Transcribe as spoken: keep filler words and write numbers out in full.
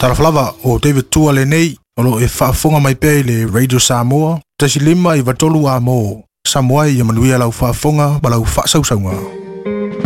Talaflava o David Tua le nei, o lo e whaafonga mai pei le Radio Samoa, tasi lima i watolu a mo, Samoa i amanuia lau whaafonga, ma lau whaasausaunga.